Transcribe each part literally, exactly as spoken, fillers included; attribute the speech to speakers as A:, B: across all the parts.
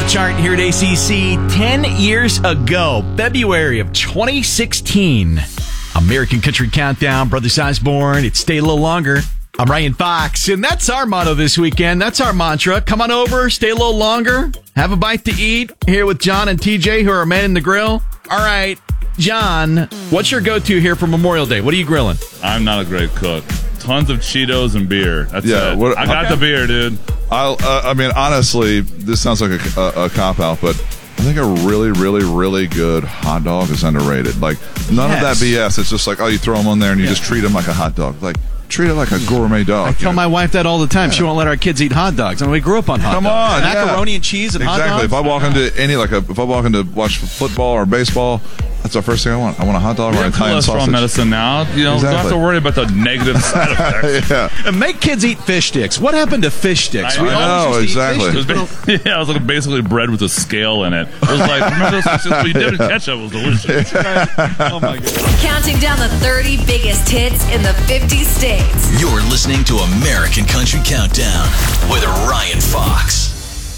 A: the chart here at A C C. Ten years ago, February of twenty sixteen. American Country Countdown, Brothers Osborne. It's Stay a Little Longer. I'm Ryan Fox, and that's our motto this weekend. That's our mantra. Come on over, stay a little longer, have a bite to eat. Here with John and T J, who are manning the grill. All right, John, what's your go-to here for Memorial Day? What are you grilling?
B: I'm not a great cook. Tons of Cheetos and beer. That's
C: Yeah,
B: it.
C: what-
B: I got
C: okay.
B: the beer, dude.
C: I'll, uh, I mean, honestly, this sounds like a, a, a cop-out, but I think a really, really, really good hot dog is underrated. Like, none
A: Yes.
C: of that B S. It's just like, oh, you throw them on there and you just treat them like a hot dog. Like, treat it like a gourmet dog.
A: I tell my wife that all the time. She won't let our kids eat hot dogs. I mean, we grew up on hot
C: Come
A: dogs.
C: on,
A: Macaroni
C: yeah.
A: and cheese and
C: exactly.
A: hot dogs.
C: If I walk into any, like, a, if I walk into watch football or baseball, that's the first thing I want. I want a hot dog
B: We
C: or an
B: have
C: Italian
B: cholesterol
C: sausage.
B: medicine now. You know,
C: Exactly.
B: don't have to worry about the negative side effects.
C: Yeah.
A: And make kids eat fish sticks. What happened to fish sticks?
B: I
A: We
B: know,
A: always used to eat
C: exactly.
A: fish
B: It was
A: sticks.
B: ba- yeah, it was like basically bread with a scale in it. It was like, remember those what you did with ketchup was delicious.
A: Oh, my God.
D: Counting down the thirty biggest hits in the fifty states.
E: You're listening to American Country Countdown with Ryan Fox.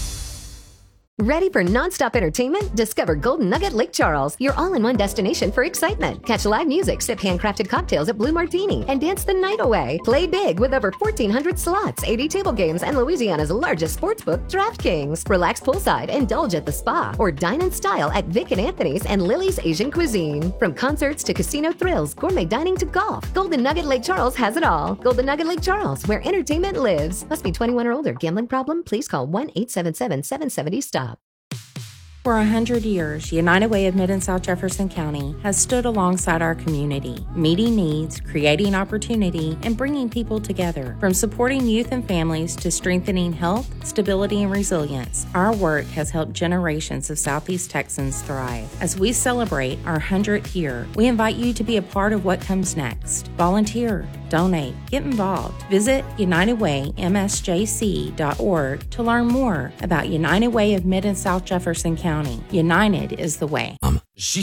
F: Ready for nonstop entertainment? Discover Golden Nugget Lake Charles, your all-in-one destination for excitement. Catch live music, sip handcrafted cocktails at Blue Martini, and dance the night away. Play big with over fourteen hundred slots, eighty table games, and Louisiana's largest sportsbook, DraftKings. Relax poolside, indulge at the spa, or dine in style at Vic and Anthony's and Lily's Asian Cuisine. From concerts to casino thrills, gourmet dining to golf, Golden Nugget Lake Charles has it all. Golden Nugget Lake Charles, where entertainment lives. Must be twenty-one or older. Gambling problem? Please call one eight seven seven, seven seven zero, stop.
G: For a hundred years, United Way of Mid and South Jefferson County has stood alongside our community, meeting needs, creating opportunity, and bringing people together. From supporting youth and families to strengthening health, stability, and resilience, our work has helped generations of Southeast Texans thrive. As we celebrate our hundredth year, we invite you to be a part of what comes next. Volunteer, donate, get involved. Visit united way m s j c dot org to learn more about United Way of Mid and South Jefferson County. United is the way.
E: She